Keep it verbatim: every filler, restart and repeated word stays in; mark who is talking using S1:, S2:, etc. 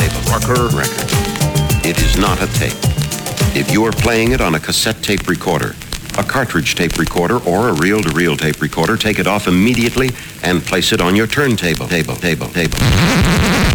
S1: table.
S2: Rocker.
S1: Record. It is not a tape. If you are playing it on a cassette tape recorder, a cartridge tape recorder, or a reel-to-reel tape recorder, take it off immediately and place it on your turntable. Table, table, table.